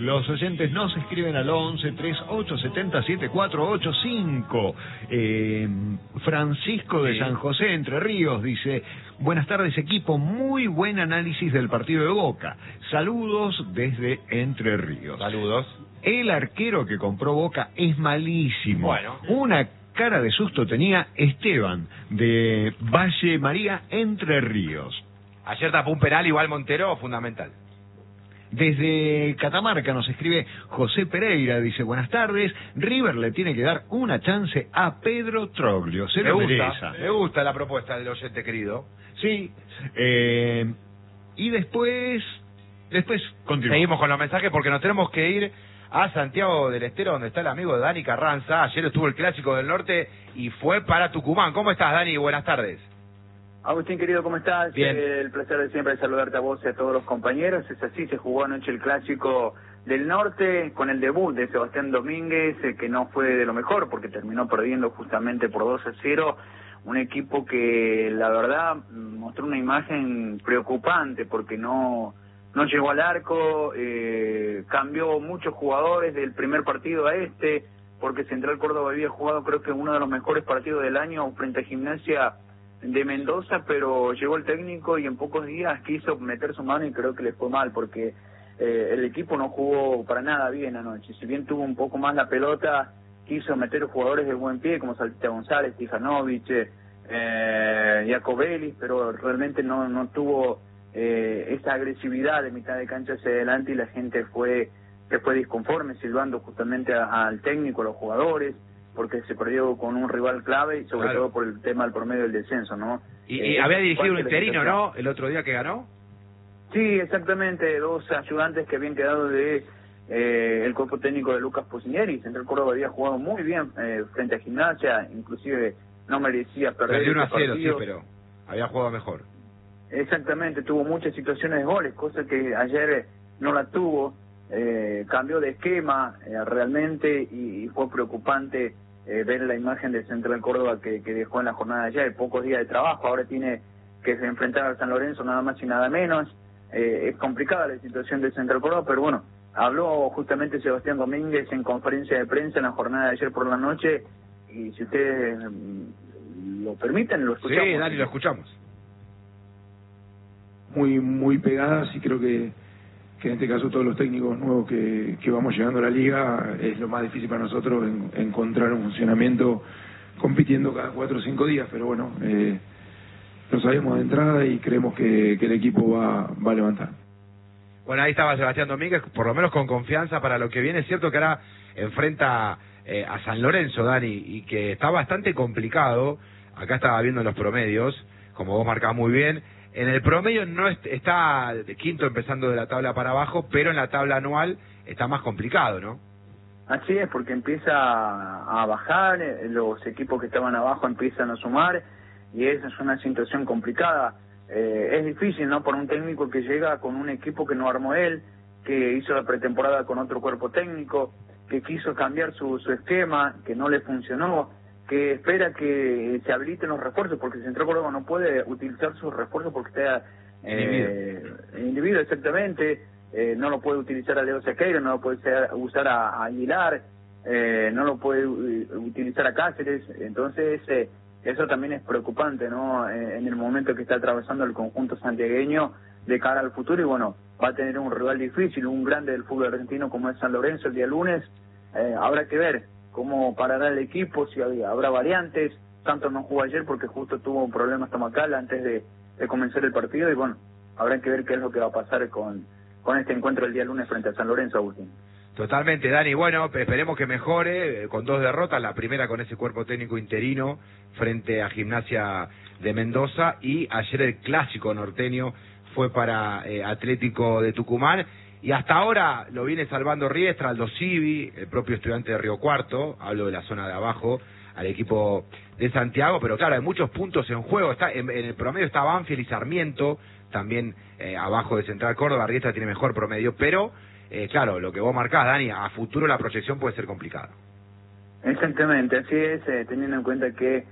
Los oyentes nos escriben al 11 3870 7485. Francisco de San José, Entre Ríos, dice: buenas tardes, equipo, muy buen análisis del partido de Boca. Saludos desde Entre Ríos. Saludos. El arquero que compró Boca es malísimo. Bueno. Una cara de susto tenía Esteban, de Valle María, Entre Ríos. Ayer tapó un penal, igual Montero, fundamental. Desde Catamarca nos escribe José Pereira, dice: buenas tardes, River le tiene que dar una chance a Pedro Troglio, se lo merece. Me gusta la propuesta del oyente querido. Sí, y después continuamos. Seguimos con los mensajes porque nos tenemos que ir a Santiago del Estero, donde está el amigo de Dani Carranza. Ayer estuvo el Clásico del Norte y fue para Tucumán. ¿Cómo estás, Dani? Buenas tardes. Agustín, querido, ¿cómo estás? Bien. El placer de siempre saludarte a vos y a todos los compañeros. Es así, se jugó anoche el Clásico del Norte con el debut de Sebastián Domínguez, que no fue de lo mejor porque terminó perdiendo justamente por 2-0. Un equipo que, la verdad, mostró una imagen preocupante porque no llegó al arco, cambió muchos jugadores del primer partido a este, porque Central Córdoba había jugado, creo que uno de los mejores partidos del año frente a Gimnasia de Mendoza, pero llegó el técnico y en pocos días quiso meter su mano y creo que le fue mal porque el equipo no jugó para nada bien anoche. Si bien tuvo un poco más la pelota, quiso meter jugadores de buen pie como Saltita González, Tijanovic, Jacobelis, pero realmente no tuvo esa agresividad de mitad de cancha hacia adelante y la gente se fue disconforme, silbando justamente al técnico, a los jugadores, porque se perdió con un rival clave y sobre todo por el tema del promedio del descenso, ¿no? Y había dirigido un interino, ¿no? El otro día que ganó. Sí, exactamente, dos ayudantes que habían quedado de el cuerpo técnico de Lucas Pusineri. Central Córdoba había jugado muy bien frente a Gimnasia, inclusive no merecía perder. Perdió 1-0, partido. sí, pero había jugado mejor. Exactamente, tuvo muchas situaciones de goles, cosa que ayer no la tuvo. Cambió de esquema realmente y fue preocupante ver la imagen de Central Córdoba que dejó en la jornada de ayer, pocos días de trabajo, ahora tiene que enfrentar a San Lorenzo nada más y nada menos. Es complicada la situación de Central Córdoba, pero bueno, habló justamente Sebastián Domínguez en conferencia de prensa en la jornada de ayer por la noche, y si ustedes lo permiten, lo escuchamos. Sí, Dani, lo escuchamos. Muy pegadas, y creo que en este caso todos los técnicos nuevos que vamos llegando a la liga, es lo más difícil para nosotros encontrar un funcionamiento compitiendo cada 4 o 5 días, pero bueno, lo sabemos de entrada y creemos que el equipo va a levantar. Bueno, ahí estaba Sebastián Domínguez, por lo menos con confianza para lo que viene. Es cierto que ahora enfrenta a San Lorenzo, Dani, y que está bastante complicado. Acá estaba viendo los promedios, como vos marcabas muy bien. En el promedio no está quinto empezando de la tabla para abajo, pero en la tabla anual está más complicado, ¿no? Así es, porque empieza a bajar, los equipos que estaban abajo empiezan a sumar, y esa es una situación complicada. Es difícil, ¿no?, por un técnico que llega con un equipo que no armó él, que hizo la pretemporada con otro cuerpo técnico, que quiso cambiar su esquema, que no le funcionó, que espera que se habiliten los refuerzos, porque Central Córdoba no puede utilizar sus refuerzos porque está individuo, exactamente. No lo puede utilizar a Leo Sequeiro, no lo puede usar a Aguilar, no lo puede utilizar a Cáceres. Entonces eso también es preocupante, ¿no?, en el momento que está atravesando el conjunto santiagueño de cara al futuro. Y bueno, va a tener un rival difícil, un grande del fútbol argentino como es San Lorenzo el día lunes. Habrá que ver cómo parará el equipo, si habrá variantes. Santos no jugó ayer porque justo tuvo un problema estomacal antes de comenzar el partido, y bueno, habrá que ver qué es lo que va a pasar con este encuentro el día lunes frente a San Lorenzo, Agustín. Totalmente, Dani. Bueno, esperemos que mejore con 2 derrotas, la primera con ese cuerpo técnico interino frente a Gimnasia de Mendoza, y ayer el Clásico norteño fue para Atlético de Tucumán. Y hasta ahora lo viene salvando Riestra, Aldo Civi, el propio Estudiante de Río Cuarto, hablo de la zona de abajo, al equipo de Santiago, pero claro, hay muchos puntos en juego. Está en el promedio está Banfield y Sarmiento, también abajo de Central Córdoba. Riestra tiene mejor promedio, pero claro, lo que vos marcás, Dani, a futuro la proyección puede ser complicada. Exactamente, así es, teniendo en cuenta que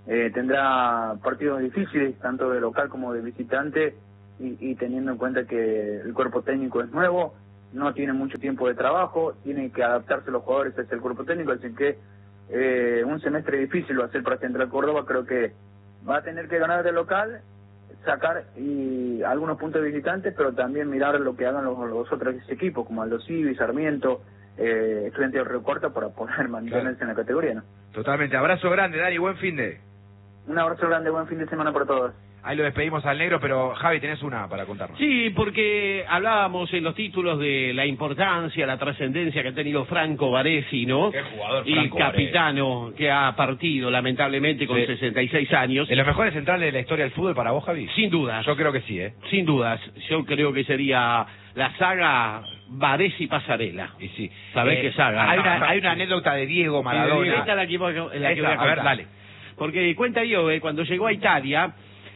tendrá partidos difíciles, tanto de local como de visitante, y teniendo en cuenta que el cuerpo técnico es nuevo, no tiene mucho tiempo de trabajo, tienen que adaptarse los jugadores hacia el cuerpo técnico, así que un semestre difícil va a ser para Central Córdoba. Creo que va a tener que ganar de local, sacar y algunos puntos de visitantes, pero también mirar lo que hagan los otros equipos, como Aldo Civi, Sarmiento, Estudiantes de Río Cuarto, para poder mantenerse en la categoría, ¿no? Totalmente. Abrazo grande, Dani, buen fin de... Un abrazo grande, buen fin de semana para todos. Ahí lo despedimos al negro, pero Javi, tenés una para contarnos. Sí, porque hablábamos en los títulos de la importancia, la trascendencia que ha tenido Franco Baresi, ¿no? Qué jugador, y Franco capitano que ha partido lamentablemente con 66 años. ¿De los mejores centrales de la historia del fútbol para vos, Javi? Sin dudas. Yo creo que sí, Sin dudas. Yo creo que sería la saga Baresi Pasarela. Y sí. ¿Sabés qué saga? Hay una anécdota de Diego Maradona. Esta es la que voy a contar. A ver, dale. Porque cuenta Diego, cuando llegó a Italia,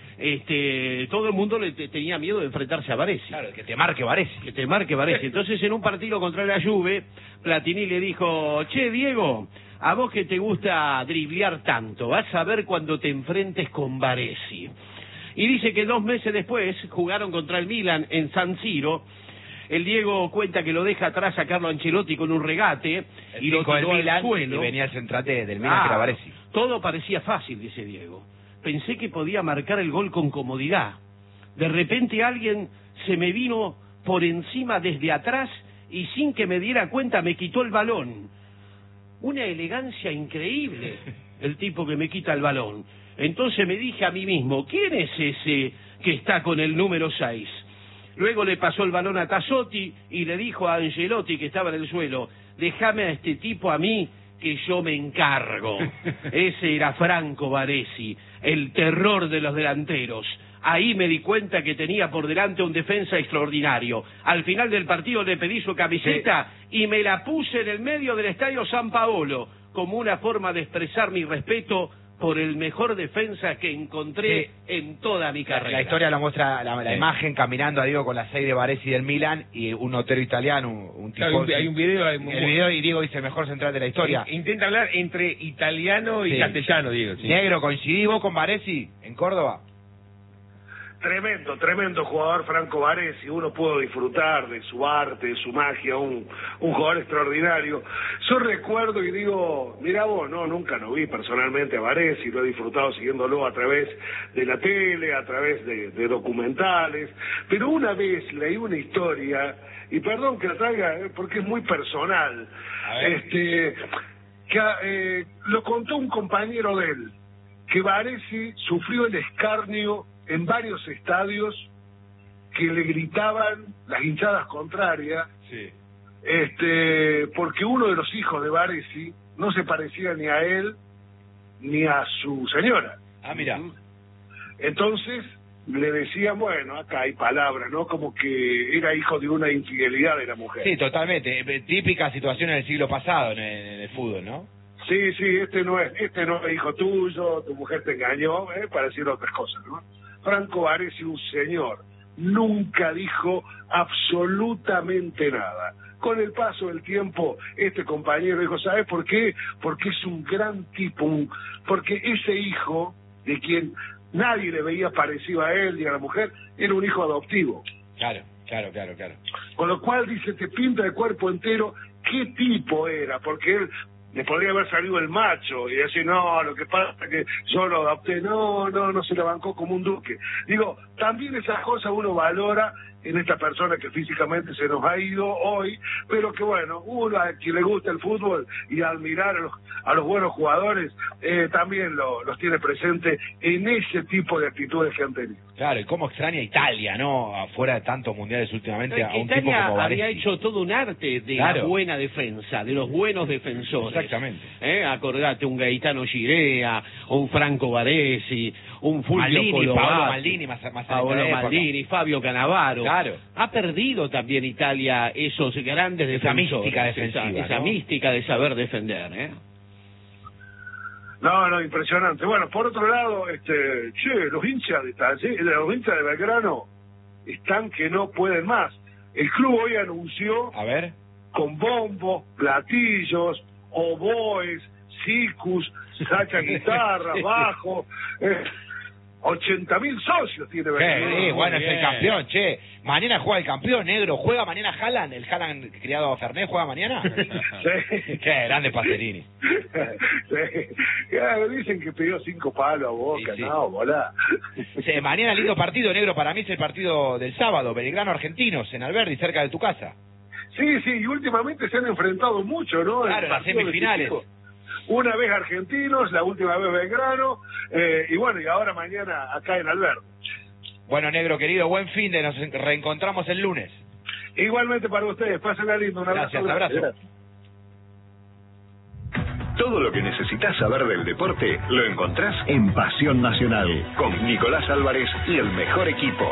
todo el mundo le tenía miedo de enfrentarse a Baresi. Claro, que te marque Baresi. Que te marque Baresi. Entonces, en un partido contra la Juve, Platini le dijo: che, Diego, a vos que te gusta driblear tanto, vas a ver cuando te enfrentes con Baresi. Y dice que 2 meses después jugaron contra el Milan en San Siro. El Diego cuenta que lo deja atrás a Carlo Ancelotti con un regate y lo tiró al suelo. Y venía el centrate del Milan, que era Baresi. Todo parecía fácil, dice Diego. Pensé que podía marcar el gol con comodidad. De repente alguien se me vino por encima desde atrás y sin que me diera cuenta me quitó el balón. Una elegancia increíble, el tipo que me quita el balón. Entonces me dije a mí mismo: ¿quién es ese que está con el número 6? Luego le pasó el balón a Tassotti y le dijo a Ancelotti, que estaba en el suelo: déjame a este tipo a mí, que yo me encargo. Ese era Franco Baresi, el terror de los delanteros. Ahí me di cuenta que tenía por delante un defensa extraordinario. Al final del partido le pedí su camiseta y me la puse en el medio del Estadio San Paolo, como una forma de expresar mi respeto por el mejor defensa que encontré en toda mi carrera. La historia lo muestra la imagen caminando a Diego con la 6 de Baresi del Milan y un notero italiano, un tipo... Claro, hay un video... El video, y Diego dice: mejor central de la historia. Intenta hablar entre italiano y castellano, Diego. Sí. Negro, ¿coincidís vos con Baresi en Córdoba? Tremendo jugador Franco Baresi. Uno pudo disfrutar de su arte, de su magia, un jugador extraordinario. Yo recuerdo y digo: mirá vos, nunca lo vi personalmente a Baresi, lo he disfrutado siguiéndolo a través de la tele, a través de documentales, pero una vez leí una historia, y perdón que la traiga porque es muy personal, que lo contó un compañero de él, que Baresi sufrió el escarnio en varios estadios, que le gritaban las hinchadas contrarias, porque uno de los hijos de Baresi no se parecía ni a él ni a su señora. Ah, mira. Entonces le decían: bueno, acá hay palabras, ¿no? Como que era hijo de una infidelidad de la mujer. Sí, totalmente. Típica situación en el siglo pasado en el fútbol, ¿no? Sí, este no es hijo tuyo, tu mujer te engañó, para decir otras cosas, ¿no? Franco Baresi, un señor, nunca dijo absolutamente nada. Con el paso del tiempo, este compañero dijo: ¿sabes por qué? Porque es un gran tipo, porque ese hijo, de quien nadie le veía parecido a él ni a la mujer, era un hijo adoptivo. Claro. Con lo cual dice: te pinta de cuerpo entero qué tipo era, porque él le podría haber salido el macho y decir: no, lo que pasa es que yo lo adopté. No se la bancó como un duque. Digo, también esas cosas uno valora en esta persona que físicamente se nos ha ido hoy, pero que bueno, uno a quien le gusta el fútbol y admirar a los buenos jugadores, también los tiene presente en ese tipo de actitudes que han tenido. Claro, y cómo extraña Italia, ¿no? Afuera de tantos mundiales últimamente, a un Italia tipo como Baresi. había hecho todo un arte de la buena defensa, de los buenos defensores. Exactamente. Acordate, un Gaetano Girea, un Franco Baresi, un Fulvio Paolo Maldini, más Paolo Maldini, Fabio Cannavaro. Claro. Ha perdido también Italia esos grandes defensores. Esa mística defensiva. Esa mística de saber defender, No, impresionante. Bueno, por otro lado, los hinchas de Belgrano están que no pueden más. El club hoy anunció, con bombos, platillos, oboes, sicus, sacha guitarra, bajo, 80.000 socios tiene Belgrano. Bueno, es el campeón, che. Mañana juega el campeón, negro. ¿Juega mañana Haaland? ¿El Haaland criado a Fernet juega mañana? Sí. Qué grande Pacerini. Sí. Ya, dicen que pidió 5 palos a Boca, Sí. no, volá. Sí, mañana lindo partido, negro. Para mí es el partido del sábado. Belgrano Argentinos, en Alberdi, cerca de tu casa. Sí, y últimamente se han enfrentado mucho, ¿no? Claro, en las semifinales. Una vez Argentinos, la última vez Belgrano, y bueno, y ahora mañana acá en Alberdi. Bueno, negro querido, buen fin de, nos reencontramos el lunes. Igualmente para ustedes, pásenla lindo, un abrazo. Gracias, abrazo. Gracias. Todo lo que necesitas saber del deporte lo encontrás en Pasión Nacional, con Nicolás Álvarez y el mejor equipo.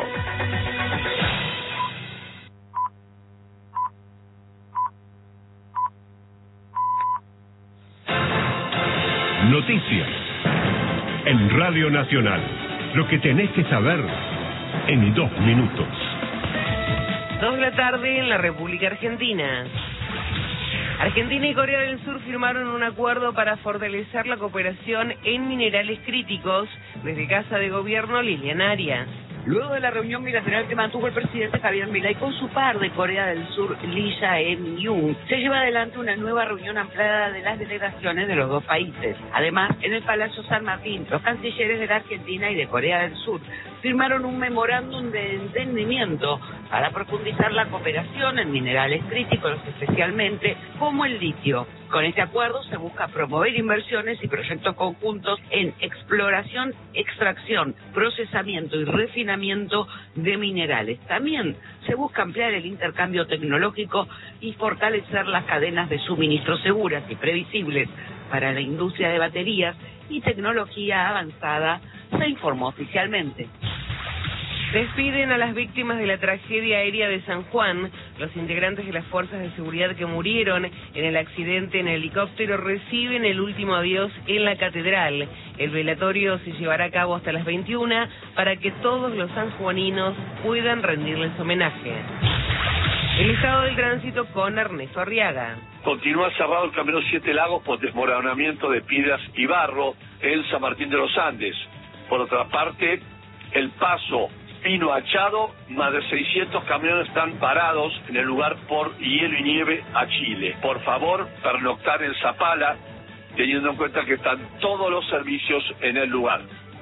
Noticias en Radio Nacional. Lo que tenés que saber en 2 minutos. 2 de la tarde en la República Argentina. Argentina y Corea del Sur firmaron un acuerdo para fortalecer la cooperación en minerales críticos. Desde Casa de Gobierno, Lilian Arias. Luego de la reunión bilateral que mantuvo el presidente Javier Milei con su par de Corea del Sur, Lee Jae-myung, se lleva adelante una nueva reunión ampliada de las delegaciones de los dos países. Además, en el Palacio San Martín, los cancilleres de la Argentina y de Corea del Sur firmaron un memorándum de entendimiento para profundizar la cooperación en minerales críticos, especialmente como el litio. Con este acuerdo se busca promover inversiones y proyectos conjuntos en exploración, extracción, procesamiento y refinamiento de minerales. También se busca ampliar el intercambio tecnológico y fortalecer las cadenas de suministro seguras y previsibles para la industria de baterías y tecnología avanzada, se informó oficialmente. Despiden a las víctimas de la tragedia aérea de San Juan. Los integrantes de las fuerzas de seguridad que murieron en el accidente en helicóptero reciben el último adiós en la catedral. El velatorio se llevará a cabo hasta las 21 para que todos los sanjuaninos puedan rendirles homenaje. El estado del tránsito con Ernesto Arriaga. Continúa cerrado el camino 7 Lagos por desmoronamiento de piedras y barro en San Martín de los Andes. Por otra parte, el paso Pino Achado, más de 600 camiones están parados en el lugar por hielo y nieve a Chile. Por favor, pernoctar en Zapala, teniendo en cuenta que están todos los servicios en el lugar.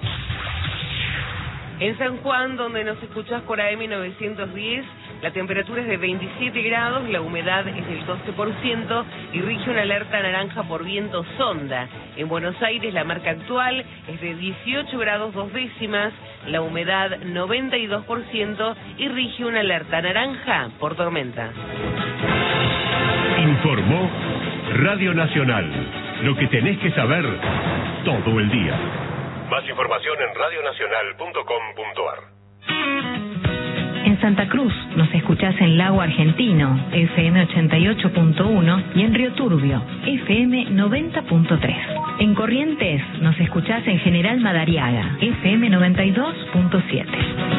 En San Juan, donde nos escuchás por AM 910, la temperatura es de 27 grados, la humedad es del 12% y rige una alerta naranja por viento sonda. En Buenos Aires la marca actual es de 18 grados 2 décimas, la humedad 92% y rige una alerta naranja por tormenta. Informó Radio Nacional. Lo que tenés que saber todo el día. Más información en radionacional.com.ar. En Santa Cruz nos escuchás en Lago Argentino, FM 88.1 y en Río Turbio, FM 90.3. En Corrientes nos escuchás en General Madariaga, FM 92.7.